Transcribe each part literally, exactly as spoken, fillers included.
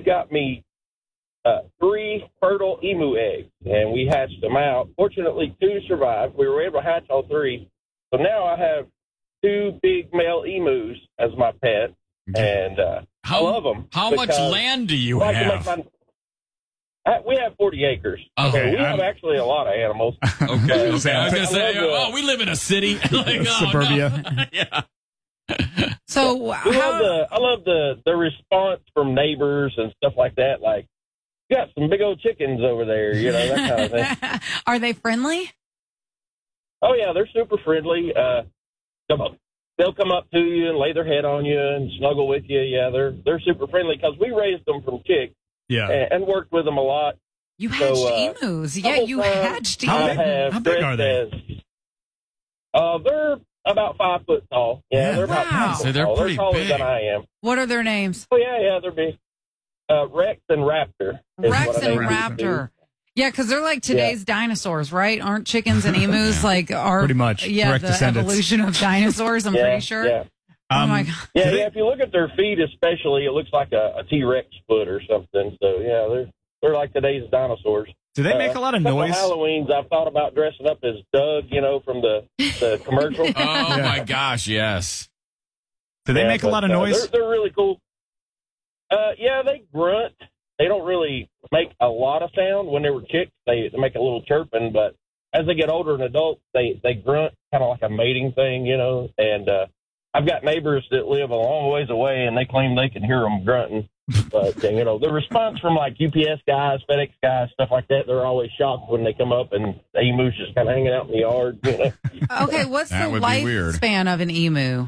got me uh, three fertile emu eggs, and we hatched them out. Fortunately, two survived. We were able to hatch all three. So now I have two big male emus as my pet, and uh, how, I love them. How much land do you like have? My, I, we have forty acres. Okay, so we I'm, have actually a lot of animals. Okay, okay. I was I going to say, the, oh, we live in a city. like, oh, Suburbia. No. yeah. So we how, love the, I love the, the response from neighbors and stuff like that. Like, you got some big old chickens over there, you know, that kind of thing. Are they friendly? Oh, yeah, they're super friendly. Uh, come on. They'll come up to you and lay their head on you and snuggle with you. Yeah, they're they're super friendly because we raised them from chicks Yeah. and, and worked with them a lot. You hatched So, uh, emus. Yeah, you couple times hatched How I emus. big- have how big are they? As, uh, they're about five foot tall. Yeah, Yeah. they're about Wow. five So foot they're tall. pretty They're taller big. than I am. What are their names? Oh, yeah, yeah, they're big. Uh, Rex and Raptor. is Rex what I and named these two. Raptor. Yeah, because they're like today's dinosaurs, right? Aren't chickens and emus like our Pretty much. Yeah, Direct the descendants. evolution of dinosaurs. I'm Yeah, pretty sure. Yeah. Oh Um, my god. Yeah, Do they- yeah. If you look at their feet, especially, it looks like a, a T-Rex foot or something. So yeah, they're they're like today's dinosaurs. Do they make Uh, a lot of couple noise? Halloweens, I've thought about dressing up as Doug, you know, from the the commercial. Oh, Yeah. my gosh, yes. Do they Yeah, make a but, lot of uh, noise? they're, they're really cool. Uh, yeah, they grunt. They don't really make a lot of sound. When they were chicks, they, they make a little chirping, but as they get older and adults, they, they grunt kind of like a mating thing, you know. And uh, I've got neighbors that live a long ways away, and they claim they can hear them grunting. But, uh, you know, the response from, like, U P S guys, FedEx guys, stuff like that, they're always shocked when they come up and the emu's just kind of hanging out in the yard, you know. Okay, what's That the would be weird. lifespan of an emu?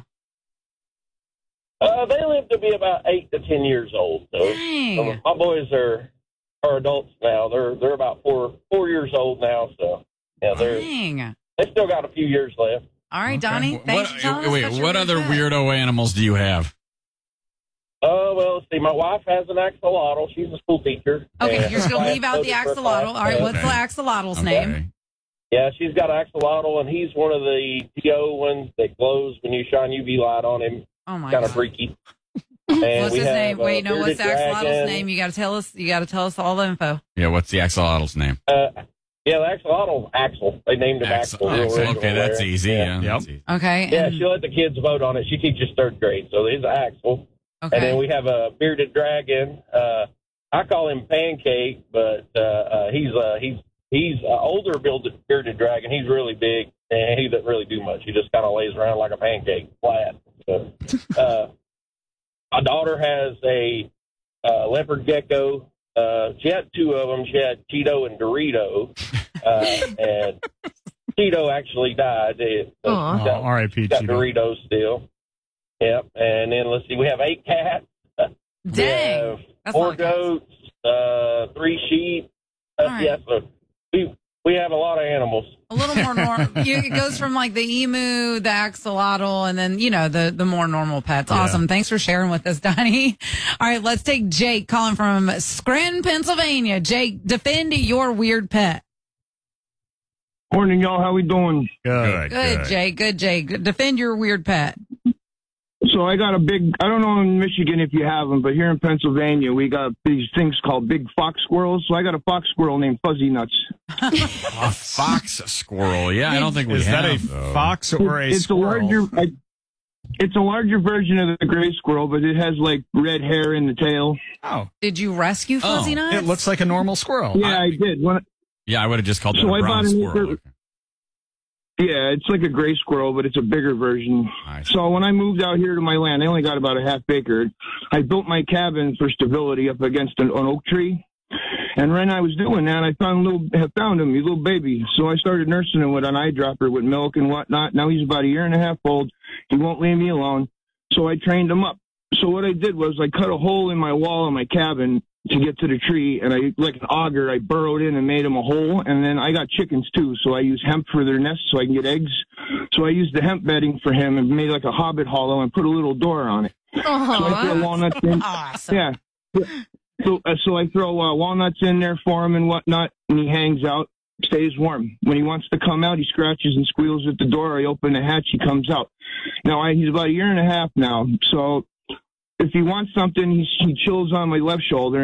Uh, they live to be about eight to ten years old. So Dang. my boys are are adults now. They're they're about four four years old now. So yeah, they're Dang. they still got a few years left. All right, Donnie. What, Thanks for telling us wait, about your what other pet. weirdo animals do you have? Uh, well, let's see. My wife has an axolotl. She's a school teacher. Okay, And you're just gonna her leave out the class voted for a axolotl. All right, class. what's the Okay. axolotl's Okay. name? Yeah, she's got an axolotl, and he's one of the T O ones that glows when you shine U V light on him. Oh my Kind god. of freaky. And What's we his have, name? uh, Wait, no, what's the bearded axolotl's dragon. name? You got to tell us. You got to tell us all the info. Yeah, what's the axolotl's name? Uh, yeah, the axolotl, Axel. They named him Axel. real Axel. original Okay, that's there. easy. Yeah. Yeah, Yep. that's easy. Okay. Yeah, and- she let the kids vote on it. She teaches third grade, so he's Axel. okay. And then we have a bearded dragon. Uh, I call him Pancake, but uh, uh, he's uh, he's he's an older bearded, bearded dragon. He's really big, and he doesn't really do much. He just kind of lays around like a pancake, flat. So, uh, my daughter has a uh, leopard gecko. Uh, she had two of them. She had Cheeto and Dorito, uh, and Cheeto actually died. It, uh, Aw. got- Oh, R I P got Cheeto. Doritos still. Yep. And then let's see, we have eight cats. Dang. We have That's a four lot of cats. goats, uh, three sheep. Uh, All right. Yeah, so we we have a lot of animals. A little more normal. It goes from like the emu, the axolotl, and then, you know, the, the more normal pets. Yeah. Awesome. Thanks for sharing with us, Donnie. All right, let's take Jake calling from Scranton, Pennsylvania. Jake, defend your weird pet. Morning, y'all. How we doing? Good. Good, Jake. Good, Jake. Defend your weird pet. So I got a big, I don't know in Michigan if you have them, but here in Pennsylvania, we got these things called big fox squirrels. So I got a fox squirrel named Fuzzy Nuts. A fox squirrel. Yeah, I don't think we Is have that a those. fox or a it's squirrel? a larger, I, it's a larger version of the gray squirrel, but it has like red hair in the tail. Oh, Did you rescue Fuzzy Oh, Nuts? it looks like a normal squirrel. Yeah, I, did. When, Yeah, I would have just called it So a I brown bought an squirrel. acre- yeah, it's like a gray squirrel, but it's a bigger version. Nice. So when I moved out here to my land, I only got about a half acre. I built my cabin for stability up against an, an oak tree. And when I was doing that, I found a little, I found him, a little baby. So I started nursing him with an eyedropper with milk and whatnot. Now he's about a year and a half old. He won't leave me alone. So I trained him up. So what I did was I cut a hole in my wall in my cabin to get to the tree, and I, like an auger, I burrowed in and made him a hole. And then I got chickens too, so I use hemp for their nests so I can get eggs. So I used the hemp bedding for him and made like a hobbit hollow and put a little door on it. So I throw walnuts in. Awesome. Yeah. So, uh, so I throw uh, walnuts in there for him and whatnot, and he hangs out, stays warm. When he wants to come out, he scratches and squeals at the door. I open the hatch, he comes out. Now, I, he's about a year and a half now, so if he wants something, he, he chills on my left shoulder.